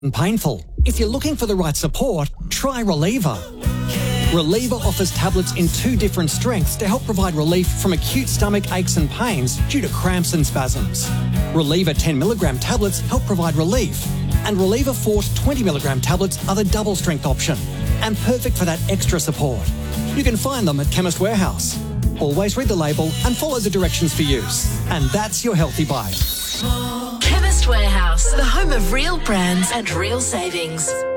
and painful. If you're looking for the right support, try Reliever. Reliever offers tablets in 2 different strengths to help provide relief from acute stomach aches and pains due to cramps and spasms. Reliever 10mg tablets help provide relief, and Reliever Forte 20mg tablets are the double strength option and perfect for that extra support. You can find them at Chemist Warehouse. Always read the label and follow the directions for use. And that's your Healthy Bite. Chemist Warehouse, the home of real brands and real savings.